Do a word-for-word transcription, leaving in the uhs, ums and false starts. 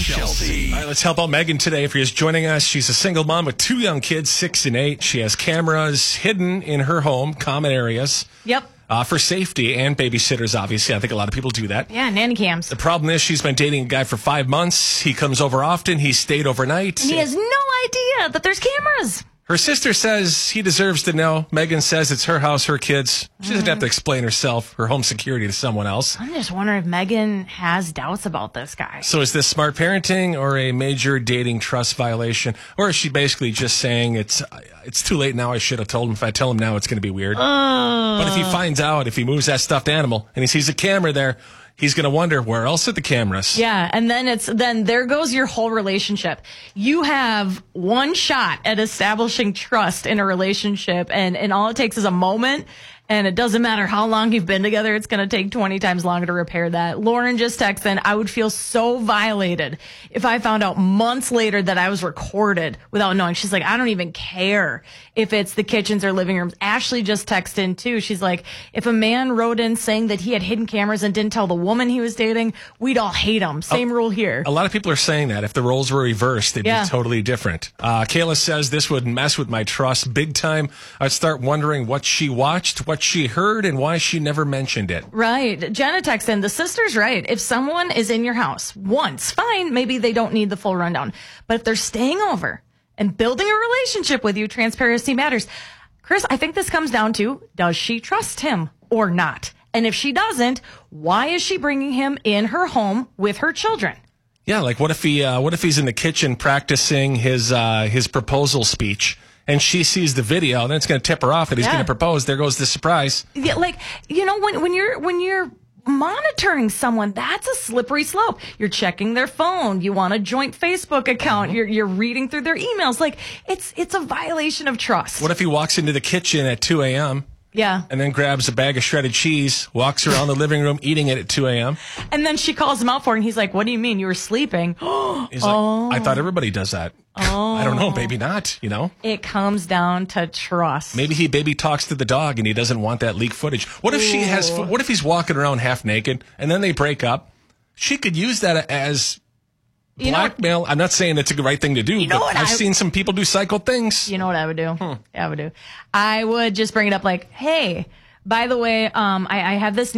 Chelsea. All right, let's help out Megan today. If you're just joining us, she's a single mom with two young kids, six and eight. She has cameras hidden in her home, common areas. Yep. Uh, for safety and babysitters, obviously. I think a lot of people do that. Yeah, nanny cams. The problem is she's been dating a guy for five months. He comes over often. He stayed overnight. And he has no idea that there's cameras. Her sister says he deserves to know. Megan says it's her house, her kids. She doesn't have to explain herself, her home security to someone else. I'm just wondering if Megan has doubts about this guy. So is this smart parenting or a major dating trust violation? Or is she basically just saying it's it's too late now, I should have told him. If I tell him now, it's going to be weird. Uh, but if he finds out, if he moves that stuffed animal and he sees a camera there, he's going to wonder, where else are the cameras? Yeah, and then it's then there goes your whole relationship. You have one shot at establishing trust in a relationship, and, and all it takes is a moment. And it doesn't matter how long you've been together. It's going to take twenty times longer to repair that. Lauren just texted in, I would feel so violated if I found out months later that I was recorded without knowing. She's like, I don't even care if it's the kitchens or living rooms. Ashley just texted in too. She's like, if a man wrote in saying that he had hidden cameras and didn't tell the woman he was dating, we'd all hate him. Same a, rule here. A lot of people are saying that if the roles were reversed, they'd yeah. be totally different. Uh, Kayla says this would mess with my trust big time. I'd start wondering what she watched, what she heard, and why she never mentioned it. Right. Jenna texted in, the sister's right. If someone is in your house once, fine, maybe they don't need the full rundown. But if they're staying over and building a relationship with you, transparency matters. Chris, I think this comes down to, does she trust him or not? And if she doesn't, why is she bringing him in her home with her children? Yeah, like what if he, uh, what if he's in the kitchen practicing his uh, his proposal speech, and she sees the video, and then it's going to tip her off that he's yeah. going to propose. There goes the surprise. Yeah, like, you know, when when you're when you're monitoring someone, that's a slippery slope. You're checking their phone. You want a joint Facebook account. You're you're reading through their emails. Like, it's it's a violation of trust. What if he walks into the kitchen at two a.m.? Yeah. And then grabs a bag of shredded cheese, walks around the living room eating it at two a.m. And then she calls him out for it, and he's like, what do you mean? You were sleeping? He's like, oh. I thought everybody does that. Oh. I don't know, maybe not, you know? It comes down to trust. Maybe he baby talks to the dog and he doesn't want that leaked footage. What if Ooh. she has, what if he's walking around half naked and then they break up? She could use that as you blackmail. Know, I'm not saying it's a right thing to do, you know but I've I, seen some people do psycho things. You know what I would do? Hmm. I would do. I would just bring it up like, hey, by the way, um, I, I have this